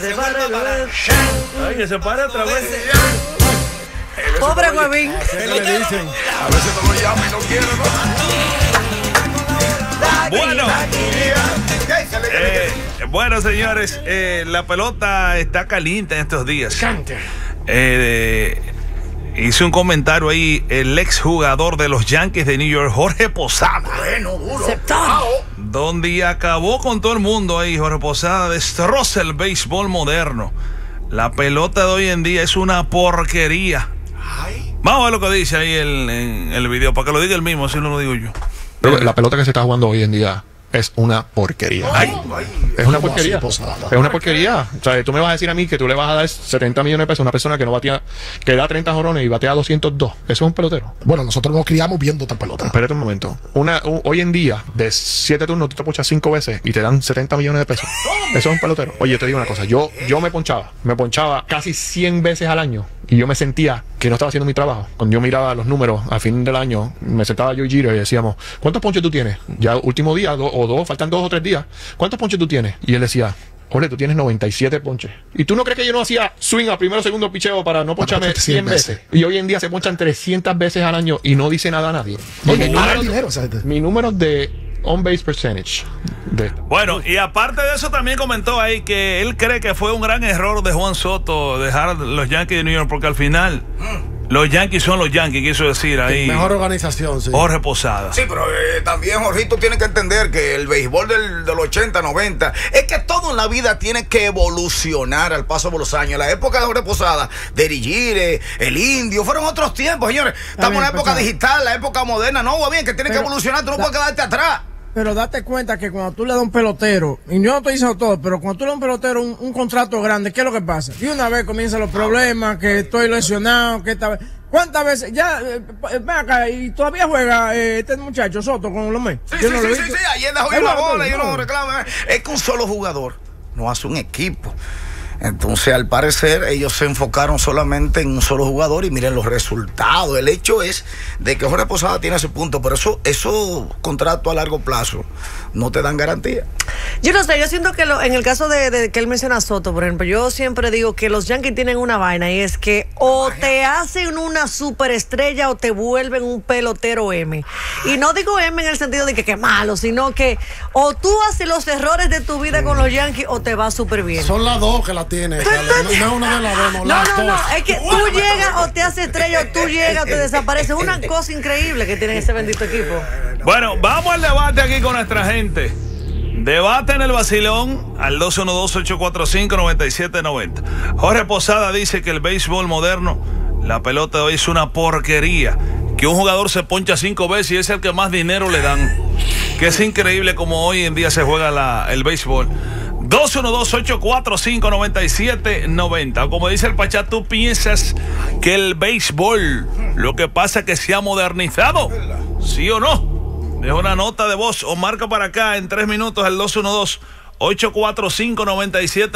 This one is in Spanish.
se pare. Ay, que se pare otra vez. Pobre Huevín. ¿Qué le dicen? A veces no lo llama y no quiere, ¿no? Bueno, señores, la pelota está caliente en estos días. Hizo un comentario ahí el exjugador de los Yankees de New York, Jorge Posada. Bueno, duro. Donde acabó con todo el mundo ahí. Jorge Posada destroza el béisbol moderno. La pelota de hoy en día es una porquería. Vamos a ver lo que dice ahí en el video, para que lo diga él mismo, si no lo digo yo. Pero la pelota que se está jugando hoy en día es una porquería. Es una porquería. Es una porquería. O sea, tú me vas a decir a mí que tú le vas a dar 70 millones de pesos a una persona que no batea, que da 30 jonrones y batea 202. Eso es un pelotero. Bueno, nosotros nos criamos viendo esta pelota. Espérate un momento. Hoy en día, de 7 turnos, tú te ponchas 5 veces y te dan 70 millones de pesos. Eso es un pelotero. Oye, yo te digo una cosa. Yo me ponchaba casi 100 veces al año y yo me sentía que no estaba haciendo mi trabajo. Cuando yo miraba los números al fin del año, me sentaba yo y Giro y decíamos, ¿cuántos ponches tú tienes? Ya último día, faltan 2 o 3 días. ¿Cuántos ponches tú tienes? Y él decía, Jorge, tú tienes 97 ponches. ¿Y tú no crees que yo no hacía swing a primero o segundo picheo para no poncharme 100 veces? Y hoy en día se ponchan 300 veces al año y no dice nada a nadie. Mi número de on-base percentage. Bueno, y aparte de eso también comentó ahí que él cree que fue un gran error de Juan Soto dejar los Yankees de New York, porque al final los Yankees son los Yankees, quiso decir ahí. Mejor organización, sí. Jorge Posada. Sí, pero también Jorgito tiene que entender que el béisbol del 80, 90, es que todo en la vida tiene que evolucionar al paso de los años. La época de Jorge Posada, de Erigire, el Indio, fueron otros tiempos, señores. Estamos en la época digital, la época moderna. No, va bien, que tiene que evolucionar, tú no puedes quedarte atrás. Pero date cuenta que cuando tú le das a un pelotero, y yo no estoy diciendo todo, pero cuando tú le das a un pelotero un contrato grande, ¿qué es lo que pasa? Y una vez comienzan los problemas, que estoy lesionado, que esta vez... ¿Cuántas veces? Ya, ven acá, y todavía juega este muchacho Soto con los Mets. Sí, ayer dejó ir la bola y uno reclama. Es que un solo jugador no hace un equipo. Entonces, al parecer, ellos se enfocaron solamente en un solo jugador y miren los resultados. El hecho es de que Jorge Posada tiene ese punto, pero esos contratos a largo plazo no te dan garantía. Yo no sé, yo siento que en el caso de que él menciona a Soto, por ejemplo, yo siempre digo que los Yankees tienen una vaina y es que o te hacen una superestrella o te vuelven un pelotero M. Y no digo M en el sentido de que malo, sino que o tú haces los errores de tu vida con los Yankees o te va súper bien. Son las dos que la tiene. No una de las dos. No, es que tú llegas o te haces estrella o tú llegas o te desapareces. Una cosa increíble que tiene ese bendito equipo. Bueno, vamos al debate aquí con nuestra gente. Debate en el vacilón al 212-845-9790. Jorge Posada dice que el béisbol moderno, la pelota de hoy es una porquería, que un jugador se poncha 5 veces y es el que más dinero le dan, que es increíble como hoy en día se juega el béisbol. 212-845-9790. Como dice el Pachá, ¿tú piensas que el béisbol, lo que pasa es que se ha modernizado? ¿Sí o no? Deja una nota de voz o marca para acá en 3 minutos el 212-845-9790.